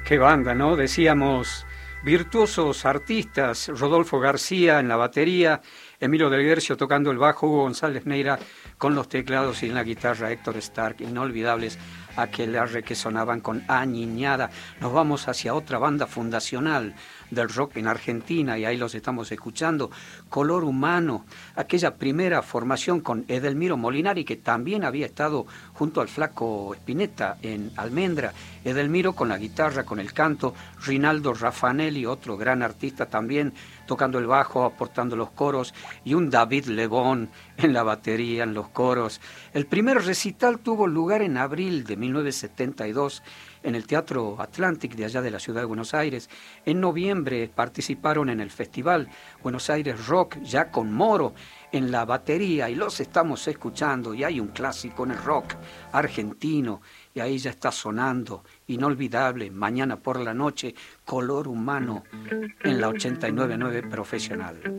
Qué banda, ¿no? Decíamos, virtuosos artistas, Rodolfo García en la batería, Emilio Del Guercio tocando el bajo, Hugo González Neira con los teclados y en la guitarra Héctor Stark, inolvidables aquelarre que sonaban con Añiñada. Nos vamos hacia otra banda fundacional del rock en Argentina y ahí los estamos escuchando, Color Humano, aquella primera formación con Edelmiro Molinari que también había estado junto al Flaco Spinetta en Almendra, Edelmiro con la guitarra, con el canto, Rinaldo Raffanelli, otro gran artista también, tocando el bajo, aportando los coros, y un David Lebón en la batería, en los coros. El primer recital tuvo lugar en abril de 1972 en el Teatro Atlantic de allá de la ciudad de Buenos Aires. En noviembre participaron en el Festival Buenos Aires Rock, ya con Moro en la batería, y los estamos escuchando, y hay un clásico en el rock argentino, y ahí ya está sonando, inolvidable, mañana por la noche, Color Humano, en la 89.9 Profesional.